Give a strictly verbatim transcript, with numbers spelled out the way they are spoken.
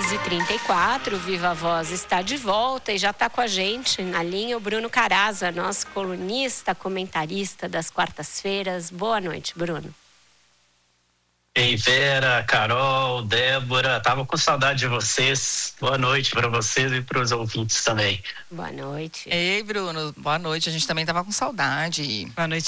e trinta e quatro, o Viva Voz está de volta e já está com a gente na linha o Bruno Caraza, nosso colunista, comentarista das quartas-feiras. Boa noite, Bruno. Ei, Vera, Carol, Débora, tava com saudade de vocês. Boa noite para vocês e para os ouvintes também. Boa noite. Ei, Bruno, boa noite. A gente também tava com saudade. Boa noite,